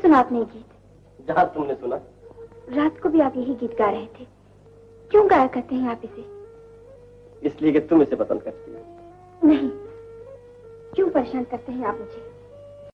सुना आपने गीत? जहाँ तुमने सुना। रात को भी आप यही गीत गा रहे थे। क्यों गाया करते हैं आप इसे? इसलिए कि तुम इसे पसंद करती हो। नहीं, क्यों परेशान करते हैं आप मुझे?